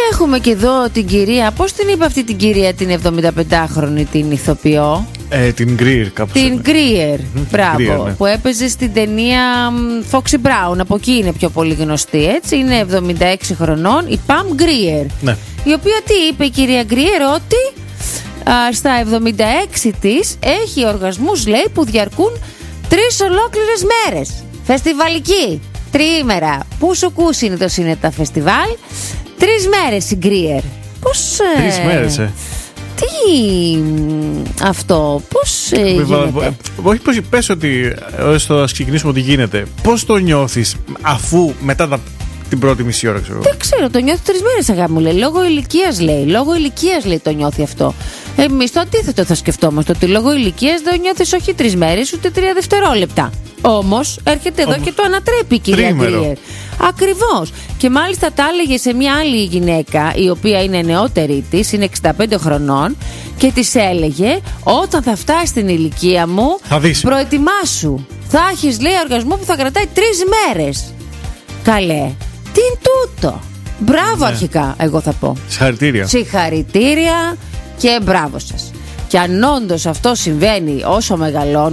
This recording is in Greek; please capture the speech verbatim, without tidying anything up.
έχουμε και εδώ την κυρία. Πώς την είπε αυτή την κυρία, την εβδομηνταπεντάχρονη, την ηθοποιό? Ε, την Greer, κάπως. Την Greer, μπράβο. Greer, ναι. Που έπαιζε στην ταινία Foxy Brown. Από εκεί είναι πιο πολύ γνωστή, έτσι. Είναι εβδομήντα έξι χρονών, η Pam Greer. Ναι. Η οποία τι είπε η κυρία Greer? Ότι α, στα εβδομήντα έξι της έχει οργασμούς, λέει, που διαρκούν τρεις ολόκληρες μέρες. Φεστιβαλική. Τριήμερα. Πούσου κούσου είναι το είναι τα φεστιβάλ. Τρεις μέρες η Greer. Πώς. Τρεις μέρες, ε. Τι αυτό, πώς ε, γίνεται? Όχι, πώς πες ότι στο ας ξεκινήσουμε ότι γίνεται. Πώς το νιώθεις αφού μετά τα, την πρώτη μισή ώρα, ξέρω? Δεν ξέρω, το νιώθει τρεις μέρες, αγάπη μου, λέει. Λόγω ηλικίας, λέει. Λόγω ηλικίας, λέει, το νιώθει αυτό. Εμείς το αντίθετο θα σκεφτόμαστε, ότι λόγω ηλικίας δεν νιώθεις όχι τρεις μέρες ούτε τρία δευτερόλεπτα. Όμως έρχεται εδώ Όμως, και το ανατρέπει η κυρία Greer. Ακριβώς. Και μάλιστα τα έλεγε σε μια άλλη γυναίκα, η οποία είναι νεότερη της, είναι εξήντα πέντε χρονών, και της έλεγε: όταν θα φτάσει στην ηλικία μου, προετοιμάσου. Θα έχεις, λέει, οργασμό που θα κρατάει τρεις μέρες. Καλέ, τι είναι τούτο? Μπράβο, ναι. Αρχικά, εγώ θα πω. Συγχαρητήρια. Συγχαρητήρια και μπράβο σας. Και αν όντως αυτό συμβαίνει όσο μεγαλώνει,